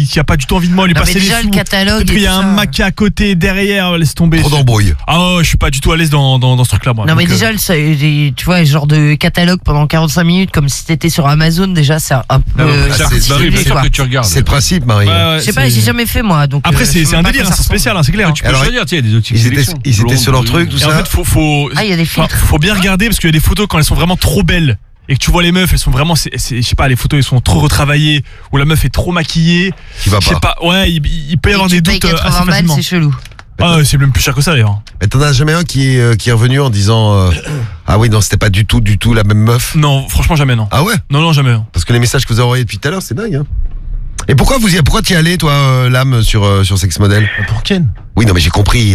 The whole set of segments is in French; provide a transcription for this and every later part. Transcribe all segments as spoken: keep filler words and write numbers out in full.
qui a pas du tout envie de moi, lui Non, mais passer les déjà, sous. le catalogue Peut-être et qu'il y a tout un ça. maquet à côté, derrière, laisse tomber. Trop d'embrouille. Ah ouais, je suis pas du tout à l'aise dans, dans, dans ce truc-là, moi. Non, mais Donc, déjà, euh, le, c'est- tu vois, genre de catalogue pendant quarante-cinq minutes, comme si t'étais sur Amazon, déjà, c'est un peu. Ah, euh, c'est- particulier, bah oui, c'est sûr quoi. que tu regardes. C'est le principe, Marie. ouais, ouais, Je sais pas, c'est- j'ai jamais fait, moi. Donc, Après, euh, c'est je c'est sais un pas délire, quoi hein, ça c'est ressemble. spécial, hein, c'est clair. Tu peux Alors, choisir, tu sais, il y a des outils de Ils étaient, sélection. ils étaient Blonde, sur leur bleu. truc, tout Et en ça. fait, faut, faut, Ah, il y a des enfin, filtres. faut bien regarder parce qu'il y a des photos quand elles sont vraiment trop belles et que tu vois les meufs, elles sont vraiment, c'est, c'est- je sais pas, les photos elles sont trop retravaillées ou la meuf est trop maquillée. Qui va Je sais pas. pas, ouais, il, il peut y Et avoir tu des payes doutes euh, assez quatre-vingts balles, facilement. c'est chelou. Ah, ouais, c'est même plus cher que ça d'ailleurs. Mais t'en as jamais un qui est, euh, qui est revenu en disant euh, ah oui, non, c'était pas du tout, du tout la même meuf. Non, franchement, jamais, non. Ah ouais? Non, non, jamais. Parce que les messages que vous avez envoyés depuis tout à l'heure, c'est dingue, hein. Et pourquoi vous y, pourquoi t'y allais, toi, euh, l'âme, sur, euh, sur Sex Model? Pour Ken. Oui, non, mais j'ai compris.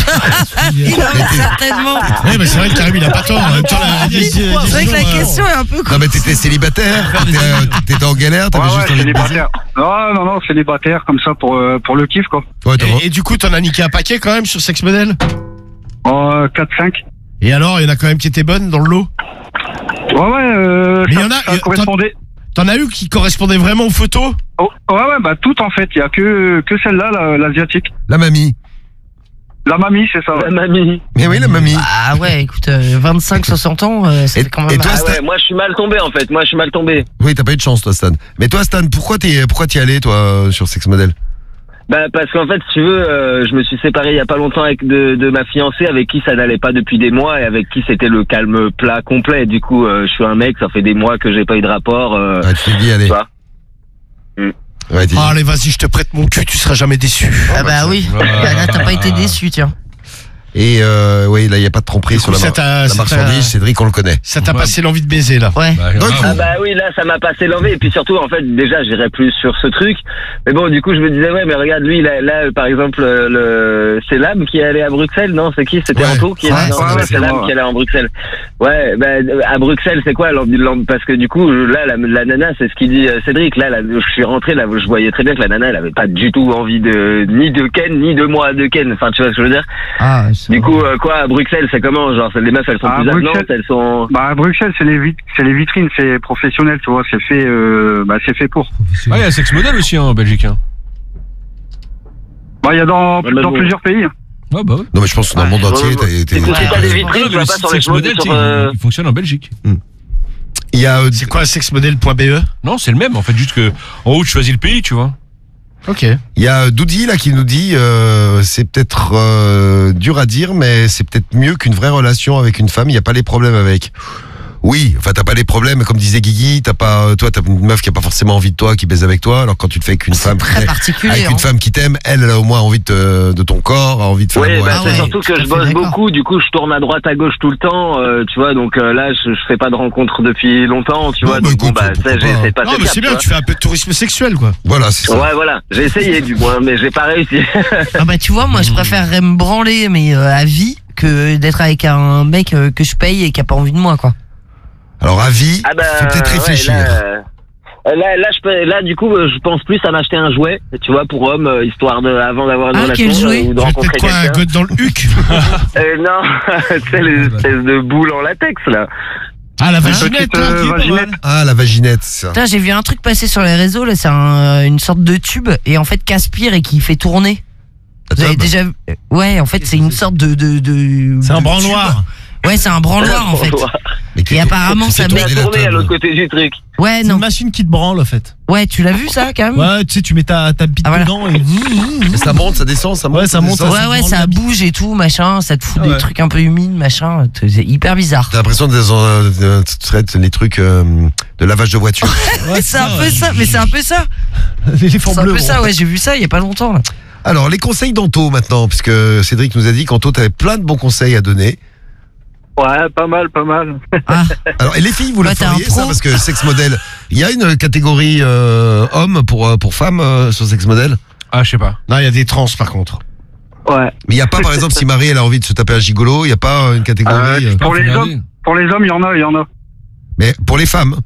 Il en a certainement. Ouais, mais c'est vrai que Karim, il a pas tort. En même temps, la- C'est vrai que la question est un peu. Non, mais t'étais célibataire, t'étais, euh, t'étais en galère, t'avais Ouais, juste ouais, envie de baiser. célibataire. Non, non, non, célibataire, comme ça, pour, euh, pour le kiff, quoi. Ouais, t'as Et, et du coup, t'en as niqué un paquet quand même sur Sex Model. Euh, quatre cinq. Et alors, il y en a quand même qui étaient bonnes dans le lot. Ouais, ouais, euh, Mais il y ça, en a- ça y a- correspondait. T'en as eu qui correspondaient vraiment aux photos. Oh, ouais, ouais, bah, tout, en fait. Il y a que, que celle-là, la- l'asiatique. La mamie. La mamie, c'est ça. La mamie. Mais oui, la mamie. Ah ouais, écoute, euh, vingt-cinq soixante ans, euh, ça Et- fait quand même. et toi, Ah Stan- ouais, moi je suis mal tombé en fait. Moi je suis mal tombé. Oui, t'as pas eu de chance, toi, Stan. Mais toi, Stan, pourquoi t'es, pourquoi t'y allais, toi, euh, sur Sex Model? Bah parce qu'en fait, si tu veux, euh, je me suis séparé il y a pas longtemps avec de, de ma fiancée, avec qui ça n'allait pas depuis des mois et avec qui c'était le calme plat complet. Du coup, euh, je suis un mec, ça fait des mois que j'ai pas eu de rapport. Euh, Ouais, tu t'es dit, allez. tu vois. Ouais, t'es dit. Ah, allez, vas-y, je te prête mon cul, tu seras jamais déçu. Ah bah oui, là t'as pas été déçu, tiens. Et euh, oui, là, il n'y a pas de tromperie Du sur coup, la, ça mar- t'a- la ça t'a- marchandise. Cédric, on le connaît. Ça t'a Ouais. passé l'envie de baiser là. Ouais. Bah, D'un grave. coup. Ah bah oui, là ça m'a passé l'envie et puis surtout en fait déjà j'irais plus sur ce truc. Mais bon du coup je me disais ouais mais regarde lui là, là par exemple euh, le c'est l'âme qui est allé à Bruxelles non c'est qui c'était Ouais. Anto qui est Ouais, non, ouais, ouais, c'est c'est l'âme moi. qui est allé en Bruxelles. Ouais bah à Bruxelles c'est quoi l'ambi- l'ambi- parce que du coup là la, la nana c'est ce qu'il dit euh, Cédric là, là je suis rentré là je voyais très bien que la nana elle avait pas du tout envie de ni de Ken ni de moi de Ken enfin tu vois ce que je veux dire. Ah, c'est Du vrai. coup euh, quoi à Bruxelles c'est comment genre c'est- les meufs elles sont À plus Bruxelles. avenantes elles sont Bah, à Bruxelles, c'est les, vit- c'est les vitrines, c'est professionnel, tu vois, c'est fait, euh, bah, c'est fait pour. Ah, il y a Sex Model aussi hein, en Belgique. Hein. Bah, il y a dans, Ouais, mais dans bon. plusieurs pays. Ouais, bah oui. Non, mais je pense que dans le monde entier, t'as été. Écoute, c'est pas des Ouais. vitrines Non, tu mais vas le pas site sur les Sex Model, tu sais, sur, euh, il, il fonctionne en Belgique. Il y a. euh, C'est quoi sexmodel.be? Non, c'est le même en fait, juste que en haut tu choisis le pays, tu vois. Ok. Il y a Doudi là qui nous dit euh, c'est peut-être euh, dur à dire mais c'est peut-être mieux qu'une vraie relation avec une femme, il n'y a pas les problèmes avec. Oui, enfin t'as pas les problèmes comme disait Guigui, t'as pas toi t'as une meuf qui a pas forcément envie de toi, qui baise avec toi, alors quand tu te fais avec une C'est femme très qui- particulier. avec hein. une femme qui t'aime, elle elle a au moins envie de, te- de ton corps, a envie de faire Oui, l'amour bah, avec Ah c'est ouais, surtout tout à que je fait bosse d'accord. beaucoup, du coup je tourne à droite à gauche tout le temps, euh, tu vois, donc euh, là je, je fais pas de rencontres depuis longtemps, tu Non, vois, bah, donc bon écoute, bah pourquoi ça pas, j'essaie hein. de pas Non, faire mais ça, c'est bien, tu tu fais un peu de tourisme sexuel quoi. Voilà, c'est ça. vois. Ouais voilà, j'ai essayé du moins, mais j'ai pas réussi. Ah bah tu vois, moi je préférerais me branler mais euh, à vie que d'être avec un mec euh, que je paye et qui a pas envie de moi quoi. Alors à vie, Ah bah faut peut-être ouais, réfléchir. là, euh, là, là, je peux, là du coup euh, je pense plus à m'acheter un jouet, tu vois, pour homme, euh, histoire de avant d'avoir une Ah, relation quel jouet euh, ou de Tu veux rencontrer peut-être quoi, un quelqu'un. god dans le huc? Euh, non, c'est les espèces de boules en latex là. Ah, la Une vaginette, petite hein, euh, qui est pas vaginette. mal. Ah la vaginette, ça. Putain, j'ai vu un truc passer sur les réseaux là, c'est un- une sorte de tube et en fait qui aspire et qui fait tourner. Vous avez Attends, déjà vu Ouais, en fait c'est une sorte de de, de C'est un de branloir. tube. Ouais, c'est un branloir en fait. mais qui- Et apparemment qui ça fait met. tourner la Tourner à table. l'autre côté du truc. Ouais, C'est une non. machine qui te branle en fait. Ouais, tu l'as vu ça quand même? Ouais, tu sais, tu mets ta, ta bite Ah, voilà. dedans et. Mais ça monte, ça descend, ça monte. Ouais, ça monte, descend. ça- Ouais, ouais, branle ça la bite. bouge et tout, machin, ça te fout Ah des ouais. trucs un peu humides, machin, c'est hyper bizarre. T'as l'impression d'être dans euh, euh, tu traites les trucs euh, de lavage de voiture. Ouais, C'est un peu ça, mais c'est un peu ça. L'éléphant C'est un bleu. peu ça, bon. ouais, j'ai vu ça il y a pas longtemps là. Alors, les conseils d'Anto maintenant, puisque Cédric nous a dit qu'Anto, t'avais plein de bons conseils à donner. Ouais, pas mal, pas mal. Ah, Alors, et les filles, vous Ouais, le t'es un feriez, pro. ça, parce que sex model, il y a une catégorie euh, homme pour, euh, pour femmes euh, sur sex model. Ah, je sais pas. Non, il y a des trans par contre. Ouais. Mais il n'y a pas, par exemple, si Marie, elle a envie de se taper un gigolo, il n'y a pas euh, une catégorie. Euh, euh, Pour Faut les regarder. hommes, pour les hommes, il y en a, il y en a. Mais pour les femmes.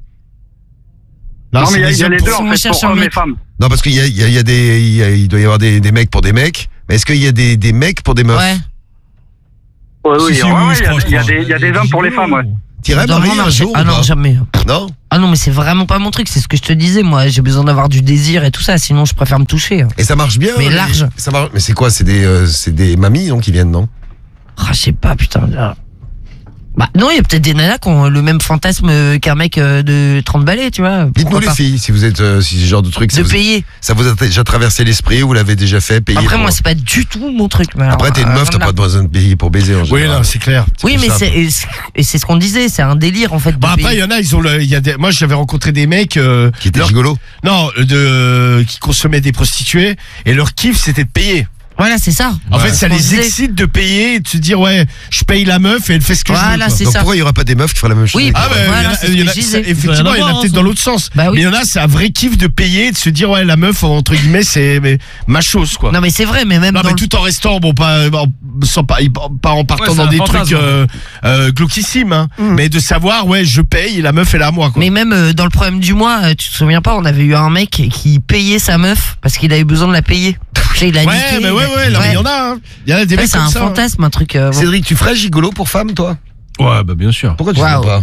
Non, Non, c'est mais il y a- les il y a hommes les pour- deux, si en on fait, cherche pour un hommes et mec. femmes. Non, parce qu'il y a, il y a, il y a des, il, y a- il doit y avoir des, des mecs pour des mecs. Mais est-ce qu'il y a des, des mecs pour des meufs? ouais. Ouais, oui, Si, si, ouais, oui, ouais, je il y a- crois, je il y a crois. des- il y a des hommes pour les femmes, ouais. T'irais Ça doit marier vraiment un marcher. jour Ah ou non, pas jamais. Non. Ah non, mais c'est vraiment pas mon truc, c'est ce que je te disais, moi. J'ai besoin d'avoir du désir et tout ça, sinon je préfère me toucher. Et ça marche bien. Mais les- large. Ça marche. Mais c'est quoi? C'est des, euh, c'est des mamies non qui viennent, non? Ah, je sais pas, putain. là. Bah non, il y a peut-être des nanas qui ont le même fantasme euh, qu'un mec euh, de trente balais, tu vois. Dites-nous Pourquoi les pas. filles, si vous êtes, euh, si ce genre de truc, ça De vous, payer. ça vous a déjà traversé l'esprit, vous l'avez déjà fait, payer. Après, pour- moi, c'est pas du tout mon truc. mais Après, alors, t'es une euh, meuf, t'as voilà. pas besoin de payer pour baiser en Oui, général. non, c'est clair. Oui, pour mais ça. c'est et c'est- et c'est ce qu'on disait, c'est un délire en fait. de Bah après, il payer. y en a, ils ont le, il y a des, moi j'avais rencontré des mecs euh, Qui était leur- gigolo. non, de qui consommaient des prostituées et leur kiff c'était de payer. Voilà, c'est ça. En fait, C'est ça ce qu'on les disait. excite de payer et de se dire ouais, je paye la meuf et elle fait ce que je veux. Voilà, quoi. c'est Donc ça. pourquoi il y aura pas des meufs qui feraient la même chose? Oui, avec Ah toi ben, Voilà, il y en a- c'est ce il y en que a- je disais. ça- effectivement, il y en a avoir, peut-être hein, dans ça. l'autre sens. Bah oui. Mais il y en a, c'est un vrai kiff de payer, de se dire ouais, la meuf entre guillemets, c'est mais, ma chose quoi. Non, mais c'est vrai, mais même Non, dans mais le- tout en restant, bon, pas, en- sans, pas, pas en partant Ouais, c'est dans un des fantasme. trucs euh, euh, glauquissimes, hein, Mm. mais de savoir, ouais, je paye et la meuf, elle est à moi, quoi. Mais même euh, dans le problème du mois, euh, tu te souviens pas, on avait eu un mec qui payait sa meuf parce qu'il avait besoin de la payer. Tu sais, il a ouais, niqué, mais ouais, il a- ouais, là, mais il y en a, hein. Il y en a des Ouais, mecs c'est comme un ça. hein. fantasme, un truc. euh, bon. Cédric, tu ferais gigolo pour femme, toi? Ouais, bah bien sûr. Pourquoi tu Waouh. ferais pas?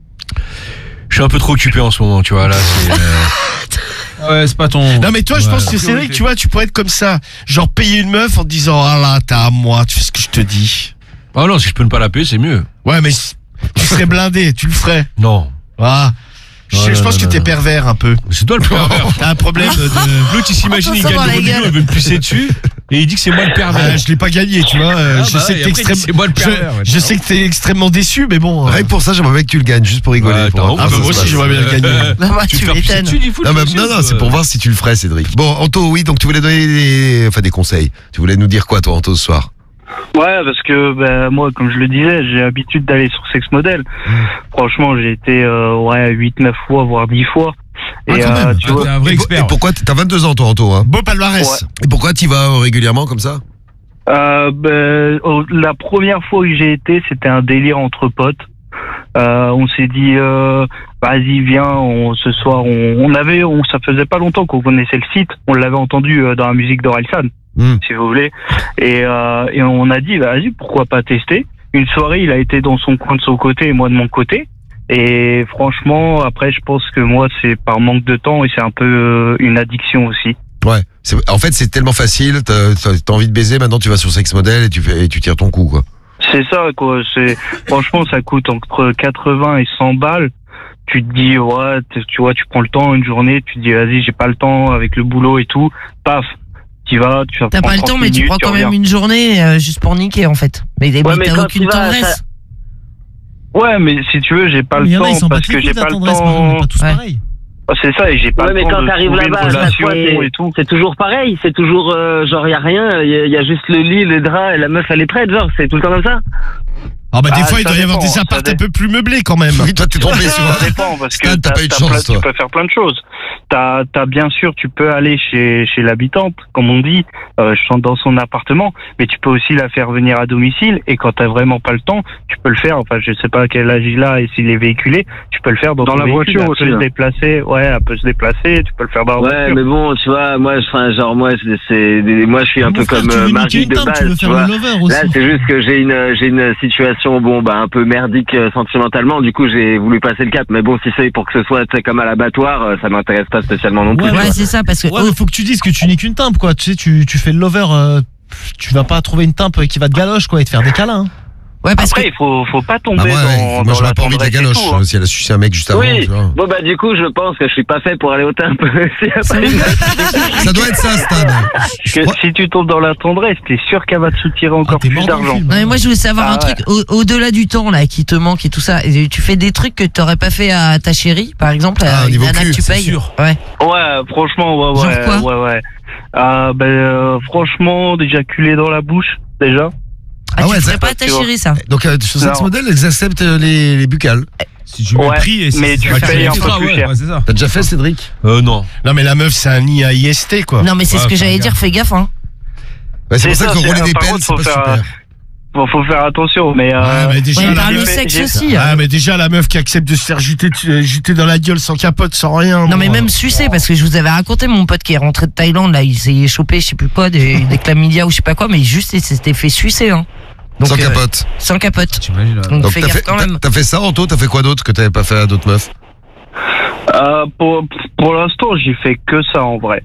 Je suis un peu trop occupé en ce moment, tu vois, là, c'est... euh, Ouais, c'est pas ton. Non mais toi je Ouais. pense que Cédric tu vois tu pourrais être comme ça genre payer une meuf en te disant ah là t'es à moi tu fais ce que je te dis Ah non, si je peux ne pas la payer, c'est mieux. ouais mais si- tu serais blindé tu le ferais Non. ah je, Non, sais- je non, pense non, que t'es non. pervers un peu C'est toi le pervers. t'as un problème de L'autre, il s'imagine, il Attention gagne dans la le million, gueule. il veut me pisser dessus, et il dit que c'est moi le pervers. Ah, je l'ai pas gagné tu vois euh, Ah je bah sais ouais, que t'es et après, extrême c'est moi le je, pervers, ouais, je t'as sais que t'es extrêmement déçu mais bon euh, Rien que pour ça, j'aimerais bien que tu le gagnes, juste pour rigoler. Ouais, pour t'as voir ah comment bah moi ça se aussi passe. j'aimerais bien le gagner Non, bah, Tu tu te fais pisser m'étonnes. dessus, du foot, Non, mais, monsieur, non, non, ou, c'est euh, pour voir si tu le ferais, Cédric. Bon, Anto, oui, donc tu voulais donner des, enfin, des conseils. Tu voulais nous dire quoi, toi, Anto, ce soir? Ouais, parce que ben, moi, comme je le disais, j'ai l'habitude d'aller sur Sex Model. Franchement, j'ai été euh, ouais, huit neuf fois, voire dix fois. Et Ah, quand euh, même. tu Ah, vois, t'es un vrai Et, pour- expert. et pourquoi t'as vingt-deux ans, toi, Anto, hein? beau palmarès Et pourquoi t'y vas euh, régulièrement comme ça? euh, ben, oh, la première fois que j'ai été, c'était un délire entre potes. Euh, on s'est dit, euh, vas-y, viens, on, ce soir, on, on avait, on, ça faisait pas longtemps qu'on connaissait le site. On l'avait entendu euh, dans la musique d'Orelsan, Hmm. si vous voulez. Et, euh, et on a dit, vas-y, pourquoi pas tester. Une soirée, il a été dans son coin de son côté et moi de mon côté. Et franchement, après, je pense que moi, c'est par manque de temps et c'est un peu euh, une addiction aussi. Ouais. C'est- En fait, c'est tellement facile, t'as t'as- t'as envie de baiser, maintenant tu vas sur Sex Model et tu, fais, et tu tires ton coup, quoi. C'est ça, quoi. C'est, franchement, ça coûte entre quatre-vingts et cent balles. Tu te dis, ouais, t- tu vois, tu prends le temps, une journée, tu te dis, vas-y, j'ai pas le temps avec le boulot et tout. Paf. Tu vas, tu vas T'as prendre pas le temps, trente mais tu minutes, prends quand reviens. même une journée euh, juste pour niquer en fait. Mais, mais mais t'as quand aucune tu vas, tendresse. Ouais, mais si tu veux, j'ai pas Ah, le mais y en a, ils temps sont parce pas que j'ai de la pas le tendresse, par exemple, on temps. est pas tous Ouais. pareils. Ah, c'est ça, et j'ai pas Ouais, le mais temps quand de t'arrives trouver une là-bas, à chaque relation fois, c'est- et tout. c'est toujours pareil. C'est toujours, euh, genre, y a rien. Il y, a- y a juste le lit, le drap et la meuf, elle est prête. Genre, c'est tout le temps comme ça. Ah bah des Ah, fois il ça doit y avoir dépend, des apparts ça dé- un peu plus meublés quand même. Oui, toi, t'es tombé sur Ça dépend parce que Stan, t'as pas eu de t'as chance, plein- toi. tu peux faire plein de choses. T'as, t'as bien sûr, tu peux aller chez chez l'habitante, comme on dit, euh, dans son appartement, mais tu peux aussi la faire venir à domicile. Et quand t'as vraiment pas le temps, tu peux le faire. Enfin, je sais pas à quel âge il a et s'il est véhiculé, tu peux le faire dans, Dans ton la véhicule. voiture Elle aussi, peut se hein. déplacer. Ouais, elle peut se déplacer. Tu peux le faire dans la Ouais, voiture. mais bon, tu vois, moi, enfin, genre, moi, c'est, c'est- moi, je suis un Mon peu frère, comme tu veux euh, niquer Marie une de table, base, tu veux tu faire vois. le lover aussi. Là, c'est juste que j'ai une, j'ai une situation, bon, bah, un peu merdique euh, sentimentalement. Du coup, j'ai voulu passer le cap. Mais bon, si c'est pour que ce soit, tu sais, comme à l'abattoir, euh, ça m'intéresse pas spécialement non plus. Ouais, tu Ouais, vois. c'est ça, parce que. Ouais, mais faut que tu dises que tu niques une timpe, quoi. Tu sais, tu, tu fais le lover, euh, tu vas pas trouver une timpe qui va te galoche, quoi, et te faire des câlins. hein. Ouais, parce Après, que. il faut faut pas tomber Bah, moi, dans, moi dans j'aurais la pas envie de la tendresse et galoche, tout, hein. euh, si elle a sucé un mec juste avant, Oui. tu vois. Bon, bah, du coup, je pense que je suis pas fait pour aller au temple. S'il y a pas une- Ça doit être ça, Stan. Je Que crois- si tu tombes dans la tendresse, t'es sûr qu'elle va te soutirer Ah, encore t'es plus mort dans le d'argent. film. Non, mais moi je voulais savoir Ah un truc au- au-delà du temps là qui te manque et tout ça. Et tu fais des trucs que t'aurais pas fait à ta chérie, par exemple, Ah, à au une niveau nana cul, que tu c'est payes. sûr. Ouais. Ouais, franchement, ouais, Genre ouais, quoi ouais, ouais. Euh, ben, euh, franchement, d'éjaculer dans la bouche, déjà. Ah, Ah tu ouais, ferais ça- pas à ta tu vois. chérie ça. Donc, euh, sur Sex Non. Model, elles acceptent euh, les, les buccales. Si tu mets Ouais, le prix et si mais c'est tu pas payes cher, un peu ah, plus ouais, cher. ouais, c'est ça. T'as déjà fait, Cédric? Euh, non. Non, mais la meuf, c'est un nid à I S T, quoi. Non, mais c'est Ouais, ce que fais j'allais gaffe. dire, fais gaffe hein. Ouais, c'est C'est pour ça ça, que c'est- rouler des par pelles, contre, c'est faut pas faire, super. Bon, faut faire attention, mais euh, Ouais, mais déjà, Ouais, la par le meuf, sexe j'ai- aussi. ah, hein. mais déjà, la meuf qui accepte de se faire jeter, euh, jeter dans la gueule sans capote, sans rien. Non, mais moi. même sucer, parce que je vous avais raconté mon pote qui est rentré de Thaïlande, là, il s'est chopé, je sais plus quoi, des, des chlamydia ou je sais pas quoi, mais juste il s'était fait sucer, hein. Donc, Sans euh, capote. Sans capote. T'imagines, là. Donc, Donc fais t'as gaffe fait, quand t'as- même. t'as fait ça, Anto? T'as fait quoi d'autre que t'avais pas fait à d'autres meufs? Euh, pour pour l'instant, j'ai fait que ça en vrai.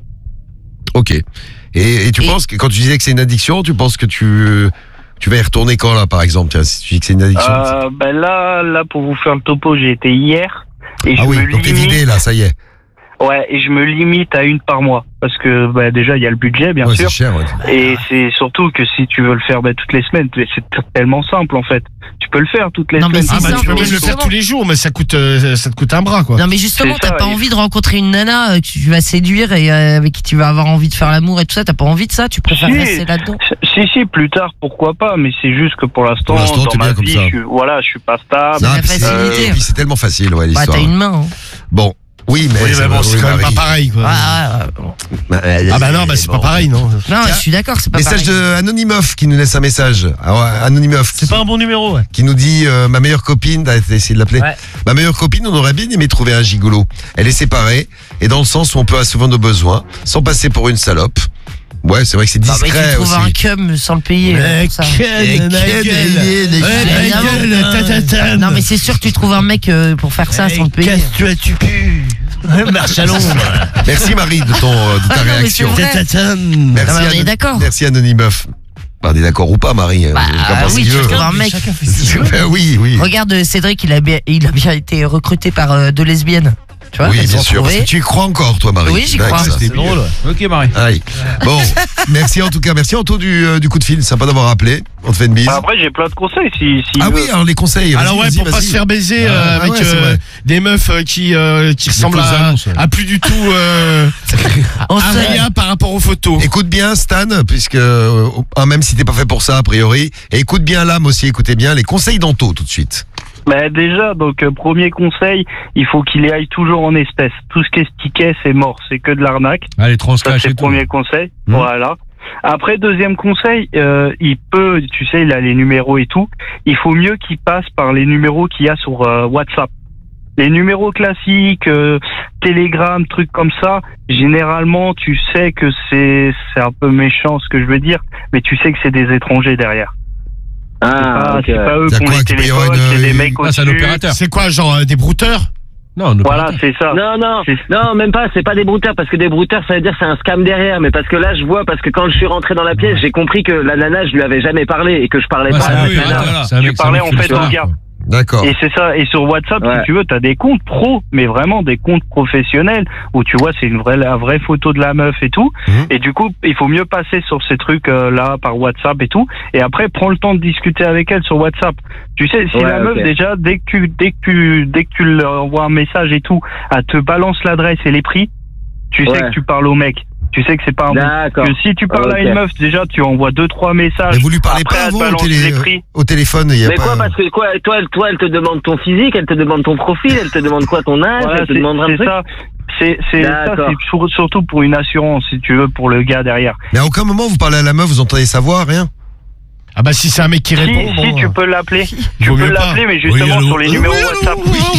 Ok. Et, et tu Et- penses que quand tu disais que c'est une addiction, tu penses que tu tu vas y retourner quand là, par exemple? Tiens, si tu dis que c'est une addiction. Euh, ben là, là pour vous faire le topo, j'ai été hier et ah je oui, me donc t'es limite. vidé là, ça y est. Ouais, et je me limite à une par mois parce que bah, déjà il y a le budget bien Ouais, sûr. c'est cher. Ouais. Et c'est surtout que si tu veux le faire bah, toutes les semaines, c'est tellement simple en fait. Tu peux le faire toutes les Non, mais semaines. c'est Ah bah simple, tu peux mais même le faire justement- tous les jours, mais ça coûte, euh, ça te coûte un bras quoi. Non mais justement, C'est t'as ça, pas il- envie de rencontrer une nana euh, que tu vas séduire et euh, avec qui tu vas avoir envie de faire l'amour et tout ça, t'as pas envie de ça, tu préfères Si. rester là-dedans. Si si, plus tard pourquoi pas, mais c'est juste que pour l'instant Pour l'instant, t'es dans ma bien comme vie, ça. je suis, voilà, je suis pas stable. C'est la puis c'est- facilité. et puis c'est tellement facile, ouais, Bah l'histoire. t'as une main. Hein. Bon. Oui, mais, Oui, ça mais va, bon, c'est oui, quand même pas Marie. pareil quoi. Ah, ah, bon. Ah bah non, bah c'est Bon. pas pareil non. Non, je suis d'accord, c'est pas Message pareil. de Anonymoff qui nous laisse un message. Ah ouais, Anonymoff. C'est pas un bon numéro, ouais. Qui nous dit euh, ma meilleure copine, t'as essayé de l'appeler. Ouais. Ma meilleure copine, on aurait bien aimé trouver un gigolo. Elle est séparée et dans le sens où on peut assouvir nos besoins sans passer pour une salope. Ouais, c'est vrai que c'est Bah, mais discret tu trouves un aussi. cum sans le payer. euh, Mais pour ça. quelle Et ma quelle gueule. idée, les Ouais, gars. ma Évidemment. gueule, tatatan. Non mais c'est sûr que tu trouves un mec euh, pour faire ça sans le payer. Casse-toi, tu pues. Marche à l'ombre. Merci Marie de ton euh, de ta Ah non, mais réaction. c'est vrai. Tatatan. Merci, Non, mais on est Anon- d'accord. Merci Anonymoff. Bah, on est d'accord ou pas, Marie? Bah, Chacun pense oui, ce qu'il tu veut. trouves un mec. Chacun fait ce qu'il veut. Ben oui, oui. Regarde euh, Cédric, il a bien, il a bien été recruté par euh, deux lesbiennes. Tu vois, Oui, elles bien sont sûr. Parce trouvées. que tu y crois encore, toi, Marie. Oui, j'y D'accord, crois. ça. C'est drôle, ouais. Ok, Marie. Aïe. Bon, merci en tout cas. Merci Anto du, euh, du coup de fil. Sympa d'avoir appelé. On te fait une bise. Bah, après j'ai plein de conseils si si Ah veut. oui, alors les conseils. Alors vas-y, ouais, vas-y, pour pas vas-y. se faire baiser Ah, euh, ah avec ouais, c'est euh, vrai. des meufs euh, qui euh, qui ressemblent fausses à, annonces, ouais. à plus du tout euh, On à se- rien par rapport aux photos. Écoute bien Stan, puisque euh, ah, même si t'es pas fait pour ça a priori, et écoute bien l'âme aussi, écoutez bien les conseils d'Anto tout de suite. Bah déjà, donc euh, premier conseil, il faut qu'il y aille toujours en espèces. Tout ce qui est ticket, c'est mort, c'est que de l'arnaque. Allez, Ça transcash c'est et le tout. premier conseil. Mmh. Voilà. Après deuxième conseil, euh, il peut, tu sais, il a les numéros et tout. Il faut mieux qu'il passe par les numéros qu'il y a sur euh, WhatsApp. Les numéros classiques, euh, Telegram, trucs comme ça. Généralement, tu sais que c'est c'est un peu méchant ce que je veux dire, mais tu sais que c'est des étrangers derrière. C'est Ah, pas, ok. c'est pas eux C'est qui ont quoi, les qu'il peut y avoir téléphones, une- c'est des une- mecs Ah, c'est un au-dessus. opérateur. C'est quoi, genre euh, des brouteurs? Non, un Voilà, opérateur. c'est ça. Non, non, C'est- non, même pas, c'est pas des brouteurs, parce que des brouteurs, ça veut dire c'est un scam derrière, mais parce que là, je vois, parce que quand je suis rentré dans la pièce, j'ai compris que la nana, je lui avais jamais parlé, et que je parlais Ouais, pas c'est à un la mec, nana. voilà, c'est un Tu mec, c'est un parlais mec en qui fait fait au l'histoire, gars. quoi. D'accord. Et c'est ça. Et sur WhatsApp, Ouais. si tu veux, t'as des comptes pro, mais vraiment des comptes professionnels où tu vois c'est une vraie, la vraie photo de la meuf et tout. Mhm. Et du coup, il faut mieux passer sur ces trucs euh, là par WhatsApp et tout. Et après, prends le temps de discuter avec elle sur WhatsApp. Tu sais, si Ouais, la meuf ok. déjà dès que tu dès que tu dès que tu leur envoies un message et tout, elle te balance l'adresse et les prix, tu sais Ouais. que tu parles au mec. Tu sais que c'est pas un bon. D'accord. Que si tu parles à Ok. une meuf, déjà tu envoies deux trois messages. Mais vous lui parlez Après, pas elle te avant au, balance télé- les prix. au téléphone, il y a Mais pas. quoi, parce que quoi, toi, elle- toi, elle te demande ton physique, elle te demande ton profil, elle te demande quoi, ton âge, Voilà, elle te c'est demande un c'est truc. ça. C'est c'est ça, D'accord. c'est sur- surtout pour une assurance, si tu veux, pour le gars derrière. Mais à aucun moment vous parlez à la meuf, vous entendez sa voix, rien. Ah bah si c'est un mec qui Si, répond, si bon, tu euh, peux l'appeler, tu vaut peux mieux pas. l'appeler, mais Oui, justement allô. sur les numéros WhatsApp.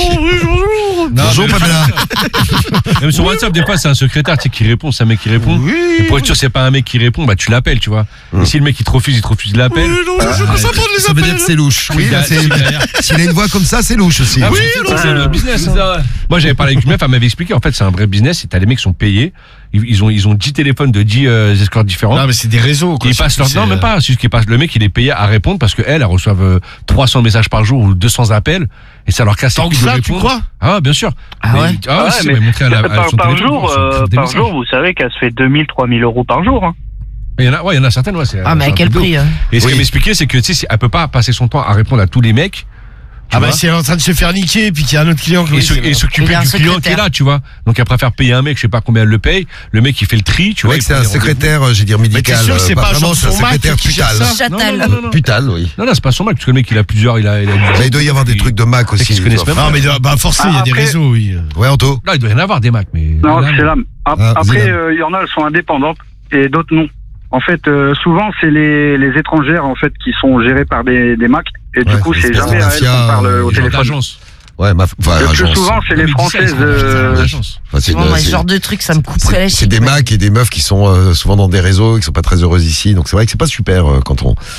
Non, Bonjour mais- Pamela. Même sur WhatsApp, des fois, c'est un secrétaire tu sais, qui répond, c'est un mec qui répond. Et pour être sûr, c'est pas un mec qui répond, bah tu l'appelles, tu vois. Et si le mec il te refuse, il te refuse l'appel. Ça veut dire que c'est louche. Oui, bah, c'est- s'il a une voix comme ça, c'est louche aussi. Ah oui, c'est le business. hein. Moi, j'avais parlé avec une meuf, elle m'avait expliqué. En fait, c'est un vrai business. Et t'as les mecs qui sont payés. Ils, ils ont, ils ont dix téléphones de dix euh, escortes différents. Non mais c'est des réseaux quoi. Ils passent leur C'est- non même pas c'est juste qu'ils passent le mec il est payé à répondre parce que elle elle reçoivent euh, trois cents messages par jour ou deux cents appels et ça leur casse les Tant que couilles de ça, tu répondre. crois? Ah bien sûr. Ah Mais- ouais Ah ouais, Ouais, si, mais mais montré à la, à par, son par téléphone, jour, sur- euh, sur des par messages. jour, vous savez qu'elle se fait deux mille, trois mille euros par jour. Hein. Il y en a ouais il y en a certaines ouais c'est Ah mais c'est à un quel truc de prix ouf. hein Et ce Oui. qu'elle m'expliquait c'est que tu sais elle peut pas passer son temps à répondre à tous les mecs. tu Ah bah vois. si elle est en train de se faire niquer puis qu'il y a un autre client qui et s'o- et s'occuper Il y a un du client qui est secrétaire. là, tu vois. Donc elle préfère payer un mec, je sais pas combien elle le paye. Le mec il fait le tri, tu Tu vois. vois que il c'est prend un des rendez-vous. secrétaire, euh, j'ai dire Mais t'es médical. sûr que c'est euh, pas vraiment, genre c'est un son Mac secrétaire qui gère putal. ça Chatal. Non, non, non, non. Putal, oui. Non, non, c'est pas son Mac, parce que le mec il a plusieurs, il a. Il a Mais il doit y avoir des trucs de Mac Qui aussi. se connaissent même Non mais de- bah forcément il y a des Après- réseaux oui. Ouais, Anto. Là, il doit y en avoir des Macs, mais. Non, là, c'est là. Ap- Ah, Après, vas-y, euh, il y en a, elles sont indépendantes et d'autres non. En fait, euh, souvent, c'est les, les étrangères en fait qui sont gérées par des, des Macs et du Ouais, coup, c'est c'est une espèce jamais de à elles qu'on mafia, parle euh, au des gens téléphone. d'agence. Ouais, ma, enfin, Le plus agence. souvent, c'est les Non, mais dis ça, françaises. c'est un euh, agence. Enfin, c'est Bon, une- moi, ce c'est- genre de truc ça me couperait la C'est c'est chic. des ouais. Macs et des meufs qui sont euh, souvent dans des réseaux, qui sont pas très heureuses ici. Donc c'est vrai que c'est pas super euh, quand on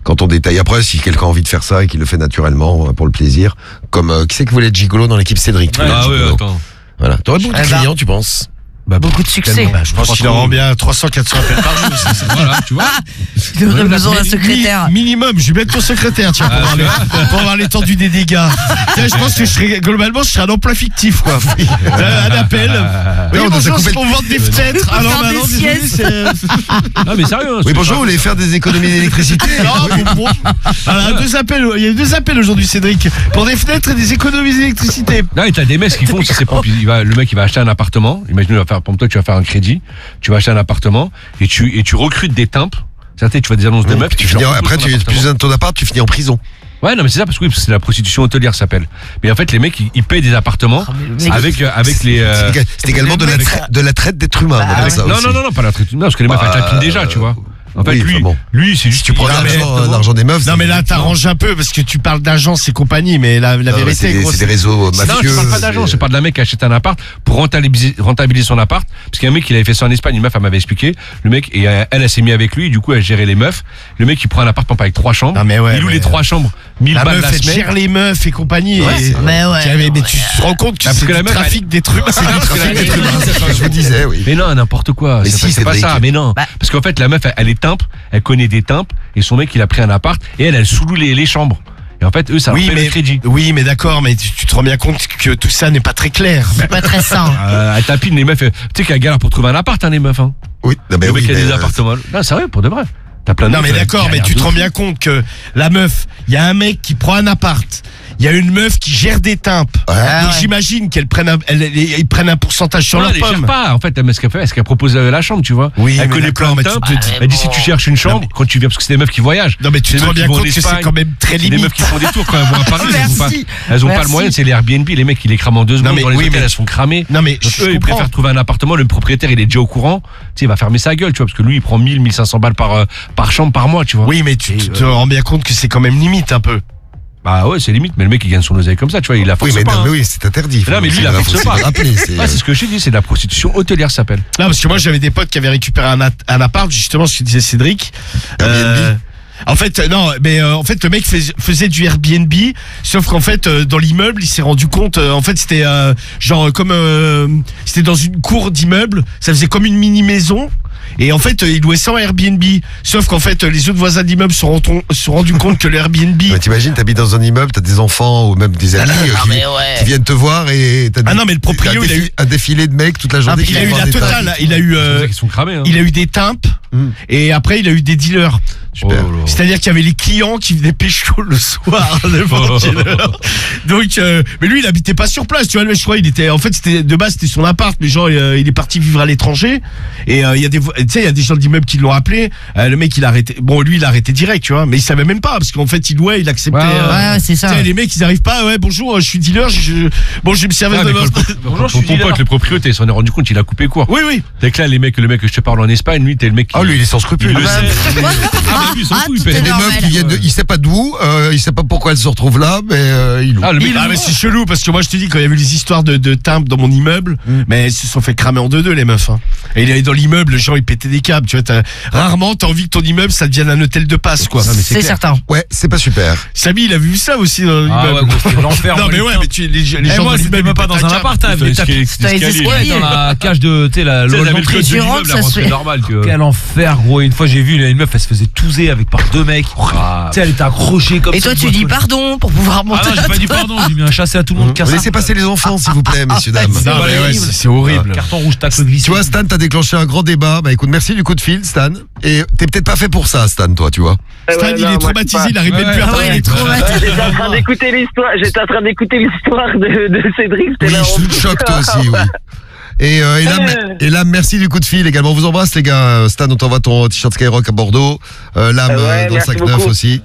quand on détaille. Après, si quelqu'un a envie de faire ça et qu'il le fait naturellement, euh, pour le plaisir, comme euh, qui c'est qui voulait être gigolo dans l'équipe Cédric, tu voulais être Ah ouais, gigolo. attends. Voilà. T'aurais beaucoup de Eh ben. clients, tu penses? Bah, Beaucoup de succès. tellement. Bah, je pense qu'il en rend bien trois cents quatre cents appels par jour. c'est- c'est- Voilà, tu vois. Il aurait besoin d'un secrétaire. Mi- Minimum, je vais mettre ton secrétaire, tiens, pour, voir, les- pour voir l'étendue des dégâts. Tiens, je pense que je serais, globalement, je serais un emploi fictif, quoi. Euh, un appel. Oui, on nous a bonjour, coupé c'est le- pour vendre des fenêtres. Alors, Faire maintenant, des désolé, siestes. c'est. Non, mais sérieux. hein, Oui, c'est bonjour, pas- vous voulez faire des économies d'électricité? Non, mais bon. Alors, deux appels, il y a eu deux appels aujourd'hui, Cédric. Pour des fenêtres et des économies d'électricité. Non, et t'as des mecs qui font, si c'est pour, il va, le mec il va acheter un appartement, imagine il va faire, pour toi tu vas faire un crédit, tu vas acheter un appartement et tu, et tu recrutes des tympes, certains tu vois des annonces de meufs, Tu et finis, leur après, proposes tu ton es plus appartement. de ton appart, tu finis en prison. Ouais, non, mais c'est ça parce que oui, parce que c'est la prostitution hôtelière ça s'appelle. Mais en fait, les mecs ils, ils payent des appartements Ah, mais le mec- avec, euh, avec les, euh, C'est c'est également de la, mec- traite- de la traite d'être humain. on Bah, appelle ça non, aussi. non, non, non, pas la traite, non, parce que les meufs Bah, elles tapinent déjà, tu vois. En fait, oui, lui, enfin bon. lui, c'est juste Si tu prends il a un l'argent, appartement. l'argent des meufs. Non, mais là, c'est- t'arranges un peu parce que tu parles d'agence et compagnie, mais la, la Non, mais vérité, c'est des- gros, c'est des réseaux Non, mafieux. je parle pas d'agent, je parle d'un mec qui achète un appart pour rentabiliser, rentabiliser son appart. Parce qu'il y a un mec qui avait fait ça en Espagne, une meuf, elle m'avait expliqué. Le mec, et euh, elle, elle s'est mis avec lui, du coup, elle gérait les meufs. Le mec, il prend un appart avec trois chambres. Non, mais ouais, il loue mais- les trois chambres, mille La balles meuf, la elle semaine. gère les meufs et compagnie. Ouais, et- c'est- Mais ouais. Tiens, mais, mais tu te rends compte que Ah, parce c'est que la du meuf, trafic d'être humain. C'est du trafic d'être humain. Je vous disais, oui. Mais non, n'importe quoi. Mais C'est si, pas- c'est pas Cédric. ça. Mais non. Bah. Parce qu'en fait, la meuf, elle, elle est timpe, elle connaît des timpes, et son mec, il a pris un appart, et elle, elle sous-loue les, les chambres. Et en fait, eux, ça leur Oui, paye mais, le crédit. oui, mais d'accord, mais tu, tu te rends bien compte que tout ça n'est pas très clair. C'est pas très sain. Euh, elle tapine les meufs. euh, Tu sais qu'elle galère pour trouver un appart, hein, les meufs. Hein. Oui, non, mais le oui, mec qui a mais, des euh, appartements. Non, sérieux, pour de vrai. T'as plein de Non, meufs, mais elles d'accord, mais galèrent tu de te rends fou. bien compte que la meuf, il y a un mec qui prend un appart, il y a une meuf qui gère des timpes. Ouais. Ah Donc ouais. j'imagine qu'elles prennent un, elles, elles- ils prennent un pourcentage sur Non, leur elle les gère pomme. pas. En fait, mais ce qu'elle fait, c'est qu'elle propose euh, la chambre, tu vois. Oui, elle mais connaît d'accord, plein de mais tu timpes. te dis- Elle dit si tu cherches une chambre, Non, mais- quand tu viens, parce que c'est des meufs qui voyagent. Non, mais tu C'est te des rends meufs bien qui vont compte en que c'est Espagne. quand même très C'est des limite. meufs qui font des tours quand elles vont à Paris. Elles ont pas, Merci. elles ont pas Merci. le moyen, c'est les Airbnb. Les mecs, ils les crament en deux Non, secondes. mais Dans les oui, hôtels, mais- elles sont cramées. Non, mais Donc je eux, ils comprends. préfèrent trouver un appartement. Le propriétaire, il est déjà au courant. Tu sais, il va fermer sa gueule, tu vois, parce que lui, il prend mille, mille cinq cents balles par, euh, par chambre par mois, tu vois. Oui, mais tu Et, tu euh, te rends bien compte que c'est quand même limite un peu. Bah ouais, c'est limite, mais le mec, il gagne son oseille comme ça, tu vois, il la Oui, force mais, pas. non, hein. mais oui, c'est interdit. Non, mais lui, Faut- il la faut- force faut pas. le rappeler, c'est- Ouais, c'est ce que je dis, c'est de la prostitution hôtelière, ça s'appelle. Non, parce que moi j'avais des potes qui avaient récupéré un, at- un appart, justement, ce que disait Cédric. Euh, en fait, euh, non, mais euh, en fait le mec fais- faisait du Airbnb, sauf qu'en fait euh, dans l'immeuble, il s'est rendu compte, euh, en fait c'était euh, genre comme euh, c'était dans une cour d'immeuble, ça faisait comme une mini maison. Et en fait, euh, il louait ça en Airbnb. Sauf qu'en fait, euh, les autres voisins d'immeuble se sont, rendu- se sont rendus compte que le Airbnb. Ouais, T'imagines, t'habites dans un immeuble, t'as des enfants ou même des amis euh, Ah, qui, mais ouais. qui viennent te voir et t'as Ah des- non, mais le proprio, un, il a défi- eu- un défilé de mecs toute la Ah, journée. puis qui il a viennent eu voir la des totale. tables. Il a eu, C'est euh, pour ça qu'ils sont cramés. Hein. il a eu des timpes. Mm. Et après, il a eu des dealers. Super. Oh là là. C'est-à-dire qu'il y avait les clients qui venaient pécho le soir devant le dealer. Donc, euh, mais lui, il habitait pas sur place, tu vois. Mais je crois, il était, en fait, c'était de base, c'était son appart. Mais genre, euh, il est parti vivre à l'étranger. Et euh, il y a des, vo- tu sais, il y a des gens d'immeuble qui l'ont appelé. Euh, le mec, il a arrêté. Bon, lui, il a arrêté direct, tu vois. Mais il savait même pas parce qu'en fait, il louait, il acceptait. Ouais, ouais, euh, Ouais, c'est ça. tu sais, les mecs, ils arrivent pas. Ouais, bonjour, je suis dealer. Je, je- bon, je vais me servir Ah, de mais votre. quand le- Bonjour, je ton suis ton dealer. pote, le propriétaire, il s'en est rendu compte, il a coupé court. Oui, oui. C'est que là, les mecs, le mec que je te parle en Espagne, lui, t'es le mec qui. Ah, lui, il est sans scrupules. Il le Il sait. Quoi Ah, bah lui, il s'en Ah, fout, il tout paye est y a des normal. meufs qui viennent de, il sait pas d'où, euh, il sait pas pourquoi elles se retrouvent là, mais euh, il loue. Ah, le mec, Ah, mais c'est chelou parce que moi je te dis quand il y avait les histoires de, de timbres dans mon immeuble, Mm. mais elles se sont fait cramer en deux deux les meufs. Hein. Et il allait dans l'immeuble, les gens ils pétaient des câbles. Tu vois, t'as- rarement t'as envie que ton immeuble ça devienne un hôtel de passe quoi. Non, mais c'est C'est clair. certain. Ouais, c'est pas super. Samy il a vu ça aussi dans Ah ouais, l'immeuble. gros, c'était l'enfer. non moi, mais les ouais, tiens. mais tu, les, les Eh, gens moi, dans c'était l'immeuble même ils pas pètent dans un un câble. appart, hein, Putain, les ce qui est- tapis. ce qui T'as est les escaliers. Ouais, escaliers. dans la cage de, tu sais, la Tu sais, loge avec le d'entrée. code du tu rentres, immeuble, ça avant, se c'est fait. normal que. Quel enfer, gros. Une fois, j'ai vu une meuf, elle se faisait touser avec par deux mecs. Ah, Tu sais, elle était accrochée comme Et ça. toi, tu dis pardon pour pouvoir Ah monter. non, j'ai pas dit pardon, j'ai mis un chassé à tout le monde. casse Laissez passer les enfants, s'il vous plaît, messieurs, dames. c'est Non mais ouais, c'est c'est horrible. Carton rouge, tacle glissé. Tu vois, Stan, t'as déclenché un grand débat. Bah écoute, merci du coup de fil, Stan. Et t'es peut-être pas fait pour ça, Stan, toi, tu vois. Stan Ouais, il non, est moi, traumatisé, je sais il arrive même Ouais, plus à Ah ouais, parler. il est traumatisé. J'étais en train d'écouter l'histoire, j'étais en train d'écouter l'histoire de, de Cédric. c'était Oui, marrant. je te choque toi aussi, oui. Et, euh, et, là, Euh. et là, merci du coup de fil également. On vous embrasse, les gars. Stan, on t'envoie ton t-shirt Skyrock à Bordeaux. Euh, Lame Euh, ouais, euh, dans le merci sac neuf beaucoup. aussi.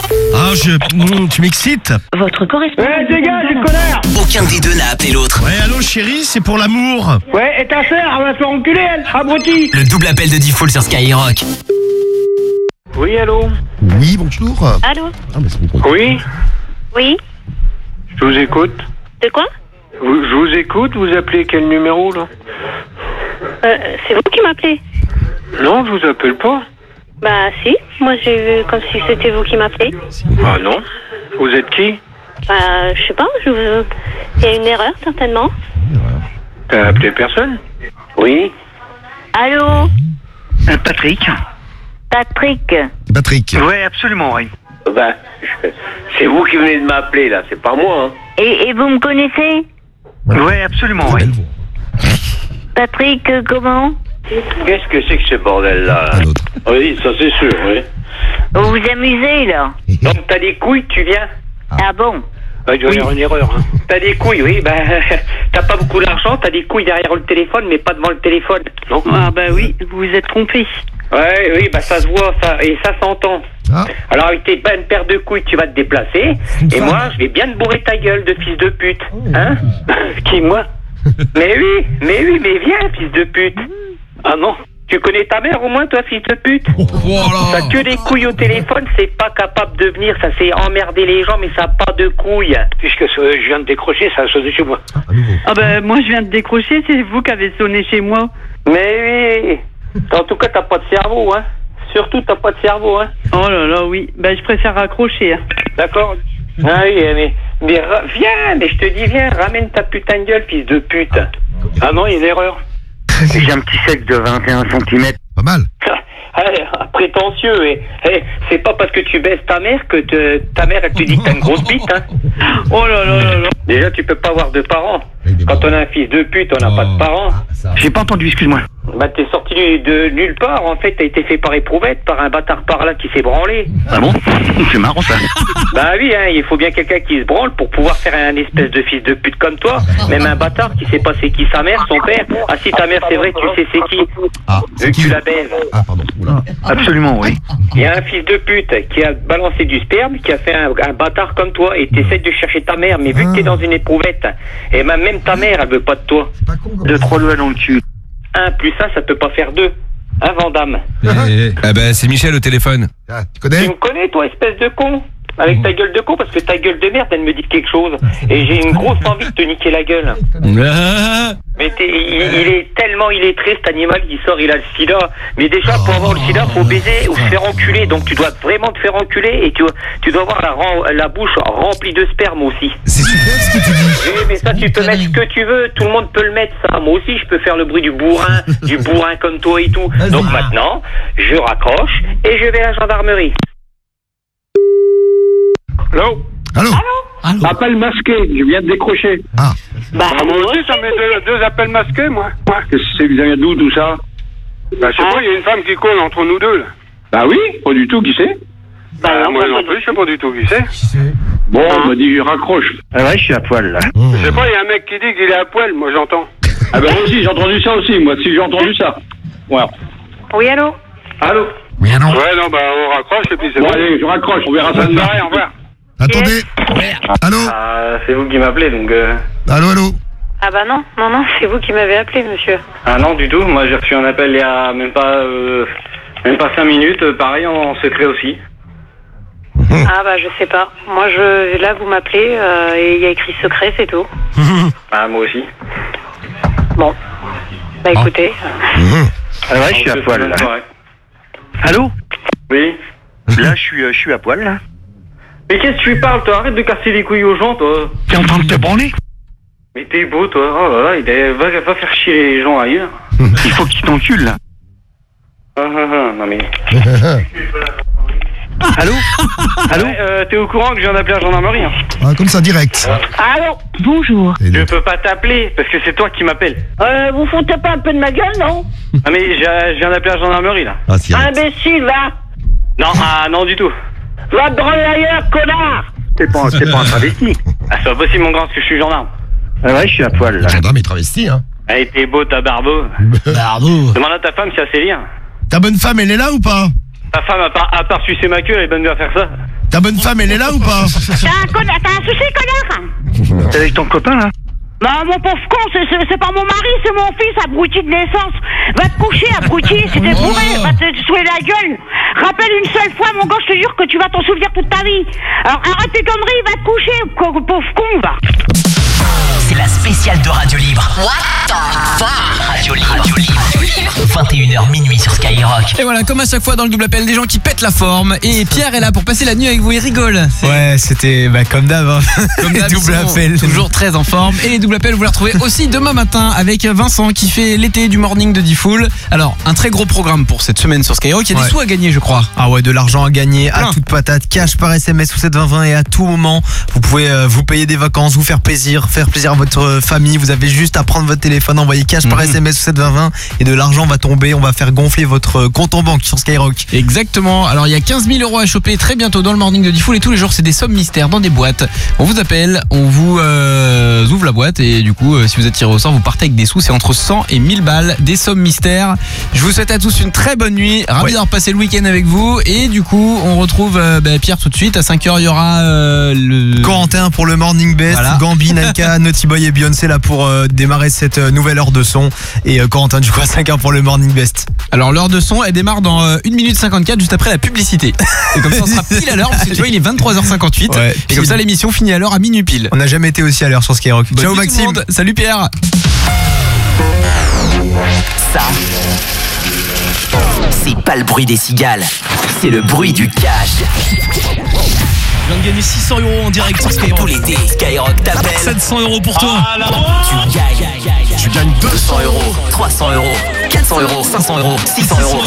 Ah je, mmh, tu m'excites. Votre correspondant. Eh, dégage, une connard. Aucun des deux n'a appelé l'autre. Ouais allô chérie, c'est pour l'amour. Ouais, et ta sœur, elle va se faire enculer, elle, abruti. Le double appel de Diffoul sur Skyrock. Oui, allô. Oui, bonjour. Allô? Ah, bah, c'est bon. Oui, Oui? je vous écoute. De quoi? Vous- je vous écoute, vous appelez quel numéro, là? Euh, c'est vous qui m'appelez? Non, je vous appelle pas. Bah si, moi j'ai vu comme si c'était vous qui m'appelez. Ah non. Vous êtes qui? Bah je sais pas, je vous... il y a une erreur certainement. T'as appelé personne? Oui. Allô? Euh, Patrick. Patrick. Patrick. Ouais, absolument, oui. Bah, je- c'est vous qui venez de m'appeler là, c'est pas moi. Hein. Et, et vous me connaissez? Ouais, absolument, oui. Patrick, euh, comment? Qu'est-ce que c'est que ce bordel là? Un autre. Oui, ça c'est sûr, oui. Vous vous amusez là? Donc t'as des couilles, tu viens? Ah bon? Bah, il doit y avoir une erreur. Hein. T'as des couilles, oui. Bah, t'as pas beaucoup d'argent, t'as des couilles derrière le téléphone, mais pas devant le téléphone. Non? Ah bah oui, vous vous êtes trompé. Ouais, oui, bah ça se voit, ça, et ça s'entend. Ah. Alors avec tes bonnes paires de couilles, tu vas te déplacer, et moi, je vais bien te bourrer ta gueule de fils de pute. Hein? Qui, moi? Mais oui, mais oui, mais viens, fils de pute. Ah non? Tu connais ta mère au moins, toi, fils de pute? Ça que des couilles au téléphone, c'est pas capable de venir, ça c'est emmerder les gens, mais ça a pas de couilles. Puisque je viens de décrocher, ça a sonné chez moi. Ah ben moi je viens de décrocher, c'est vous qui avez sonné chez moi. Mais oui. En tout cas, t'as pas de cerveau, hein. Surtout, t'as pas de cerveau, hein. Oh là là, oui. Ben je préfère raccrocher. Hein. D'accord. Ah oui, mais, mais ra- viens, mais je te dis, viens, ramène ta putain de gueule, fils de pute. Ah non, il y a une erreur. J'ai un petit sexe de vingt et un centimètres. Pas mal. Allez, prétentieux, et, et c'est pas parce que tu baisses ta mère que te- ta mère elle te dit que t'as une grosse bite, hein. Oh là là là là. Déjà, tu peux pas avoir de parents. Quand on a un fils de pute, on n'a pas de parents. J'ai pas entendu, excuse-moi. Bah, t'es sorti du- de nulle part, en fait, t'as été fait par éprouvette, par un bâtard par là qui s'est branlé. Ah bon? C'est marrant ça. Bah oui, hein, il faut bien quelqu'un qui se branle pour pouvoir faire un espèce de fils de pute comme toi. Même un bâtard qui sait pas c'est qui sa mère, son père. Ah si, ta mère, c'est vrai, tu sais c'est qui. Ah, Vu que tu la baises. Ah, pardon. Oula. Absolument, oui. Il y a un fils de pute qui a balancé du sperme, qui a fait un, un bâtard comme toi, et t'essaies de chercher ta mère, mais vu que t'es dans une éprouvette, et même, même ta mère, elle veut pas de toi. C'est pas con. comme Deux, ça. trois doigts dans le cul. Un plus un, ça peut pas faire deux. Hein, Vandame? Eh, eh ben, c'est Michel au téléphone. Ah, tu Tu connais? me connais, toi, espèce de con? Avec ta gueule de con, parce que ta gueule de merde, elle me dit quelque chose. Et j'ai une grosse envie de te niquer la gueule. Mais t'es- il, il est tellement illettré, cet animal, qui sort, il a le sida. Mais déjà, pour avoir le sida, faut baiser ou se faire enculer. Donc tu dois vraiment te faire enculer et tu, tu dois avoir la, ren- la bouche remplie de sperme aussi. C'est super ce que tu dis. Oui, mais ça, tu peux mettre ce que tu veux. Tout le monde peut le mettre, ça. Moi aussi, je peux faire le bruit du bourrin, du bourrin comme toi et tout. Donc maintenant, je raccroche et je vais à la gendarmerie. Allô? Allô? Appel masqué, je viens de décrocher. Ah. Bah, Ah, moi aussi, ça met deux, deux appels masqués, moi. Qu'est-ce que c'est que ça vient d'où, tout ça? Bah, je sais pas, il y a une femme qui colle entre nous deux, là. Bah oui, pas du tout, qui c'est? Bah, moi non plus, je sais pas du tout qui c'est. Bon, on m'a dit, je raccroche. Ah ouais, je suis à poil, là. Je sais pas, il y a un mec qui dit qu'il est à poil, moi j'entends. Ah bah moi aussi, j'ai entendu ça aussi, moi aussi, j'ai entendu ça. Ouais. oui, allô? Allô? Oui, non. Ouais, non, bah on raccroche et puis c'est bon. Allez, je raccroche, on verra ça de au revoir. Attendez. Allô? Ah, c'est vous qui m'appelez, donc... Euh... Allô, allô? Ah bah non, non, non, c'est vous qui m'avez appelé, monsieur. Ah non, du tout. Moi, j'ai reçu un appel il y a même pas... Euh, même pas cinq minutes, euh, pareil, en secret aussi. Ah bah je sais pas. Moi, je là, vous m'appelez euh, et il y a écrit secret, c'est tout. Ah, moi aussi. Bon. Bah écoutez. Ah ouais, je suis à poil, là. Allô? Oui. Là, je suis, euh, je suis à poil, là. Mais qu'est-ce que tu lui parles, toi? Arrête de casser les couilles aux gens, toi. T'es en train de te branler? Mais t'es beau, toi. Oh là là, il est... va, va faire chier les gens ailleurs. Il faut que tu t'encules, là. Ah ah ah, non mais... Allô? Allô? Ouais, euh, t'es au courant que je viens d'appeler la gendarmerie, hein? Ah, comme ça, direct. Allô? Bonjour. Et Je le- peux pas t'appeler, parce que c'est toi qui m'appelles. Euh, vous foutez pas un peu de ma gueule, non? Ah mais j'ai- je viens d'appeler la gendarmerie, là. Ah, si, arrête. Imbécile, va! Non, ah non du tout. Va te branler ailleurs, connard! T'es pas, t'es pas un travesti. Ah, c'est pas possible, mon grand, parce que je suis gendarme. Ah ouais, je suis à poil, là. Le gendarme est travesti, hein. Elle était beau, ta barbeau. Bardo. Demande à ta femme si elle sait lire. Ta bonne femme, elle est là ou pas? Ta femme, à part, à part sucer ma queue, elle est bonne à faire ça. Ta bonne femme, elle est là ou pas? T'as un, conna- t'as un souci, connard? T'es avec ton copain, là? Bah, mon pauvre con, c'est, c'est, c'est pas mon mari, c'est mon fils, abruti de naissance. Va te coucher, abruti, c'était bourré, va te saouler la gueule. Rappelle une seule fois, mon gars, je te jure que tu vas t'en souvenir toute ta vie. Alors arrête tes conneries, va te coucher, co- pauvre con, va. la spéciale de Radio Libre. What the fuck? Radio Libre. Radio Libre. vingt et une heures minuit sur Skyrock. Et voilà, comme à chaque fois dans le double appel, des gens qui pètent la forme. Et Pierre est là pour passer la nuit avec vous, il rigole. C'est... Ouais, c'était bah, comme d'hab. Hein. Comme d'hab, double appel. Toujours très en forme. Et les double appels, vous les retrouvez aussi demain matin avec Vincent qui fait l'été du morning de Diffoul. Alors, un très gros programme pour cette semaine sur Skyrock. Il y a ouais. des sous à gagner, je crois. Ah ouais, de l'argent à gagner Plein. à toute patate, cash par S M S ou sept vingt vingt et à tout moment. Vous pouvez euh, vous payer des vacances, vous faire plaisir, faire plaisir à votre euh, famille. Vous avez juste à prendre votre téléphone, envoyer cash par Mhm. S M S ou sept vingt vingt et de l'argent va tomber. On va faire gonfler votre euh, compte en banque sur Skyrock. Exactement. Alors, il y a quinze mille euros à choper très bientôt dans le morning de Diffoul. Et tous les jours, c'est des sommes mystères dans des boîtes. On vous appelle, on vous euh, ouvre la boîte. Et du coup, euh, si vous êtes tiré au sort, vous partez avec des sous. C'est entre cent et mille balles, des sommes mystères. Je vous souhaite à tous une très bonne nuit. Ravi Ouais. d'avoir passé le week-end avec vous. Et du coup, on retrouve euh, bah, Pierre tout de suite. À cinq heures, il y aura euh, le... Corentin pour le Morning Best, Voilà. Gambi, Naika, Naughty Boy et Beyoncé là pour euh, démarrer cette euh, nouvelle heure de son. Et euh, Corentin du coup à cinq heures pour le Morning Best. Alors, l'heure de son, elle démarre dans euh, une minute cinquante-quatre, juste après la publicité. Et comme ça, on sera pile à l'heure. Parce que tu vois, il est vingt-trois heures cinquante-huit. Ouais, et comme pile. ça, l'émission finit à l'heure à minuit pile. On n'a jamais été aussi à l'heure sur Skyrock. Bonne Ciao nuit tout le Maxime. monde. Salut Pierre. Ça, c'est pas le bruit des cigales, c'est le bruit du cash. Je viens de gagner six cents euros en direct sur Tout Skyrock. l'été, Skyrock t'appelle. sept cents euros pour toi. Tu gagnes. Tu gagnes deux cents euros, trois cents euros, quatre cents euros, cinq cents euros, six cents euros,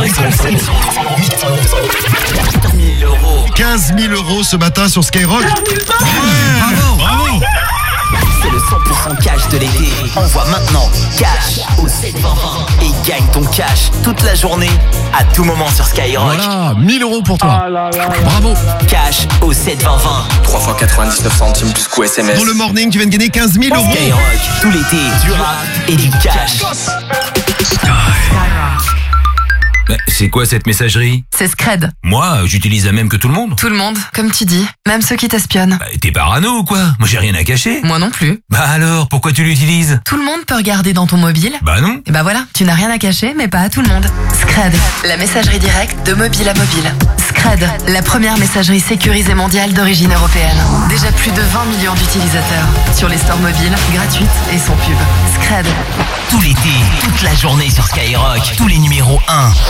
mille euros. quinze mille euros ce matin sur Skyrock. Bravo, bravo. C'est le cent pour cent cash de l'été. Envoie maintenant cash au sept vingt vingt et gagne ton cash toute la journée, à tout moment sur Skyrock. Voilà, mille euros pour toi. Bravo. Cash au sept vingt vingt. trois fois quatre-vingt-dix-neuf centimes plus coût S M S. Dans le morning, tu viens de gagner quinze mille euros. Skyrock, tout l'été, du rap et du cash. Bah, c'est quoi cette messagerie? C'est Scred. Moi, j'utilise la même que tout le monde. Tout le monde, comme tu dis, même ceux qui t'espionnent. Bah, t'es parano ou quoi? Moi, j'ai rien à cacher. Moi non plus. Bah alors, pourquoi tu l'utilises? Tout le monde peut regarder dans ton mobile. Bah non. Et bah voilà, tu n'as rien à cacher, mais pas à tout le monde. Scred, la messagerie directe de mobile à mobile. Scred, la première messagerie sécurisée mondiale d'origine européenne. Déjà plus de vingt millions d'utilisateurs. Sur les stores mobiles, gratuites et sans pub. Scred. Tout l'été, toute la journée sur Skyrock. Tous les numéros un.